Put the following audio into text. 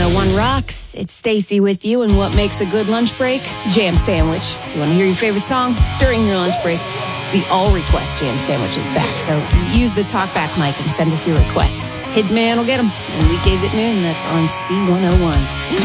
C101 rocks. It's Stacy with you, and what makes a good lunch break? Jam sandwich. You want to hear your favorite song during your lunch break? The All Request Jam Sandwich is back, so use the talkback mic and send us your requests. Hitman will get them, and weekdays at noon, that's on C101.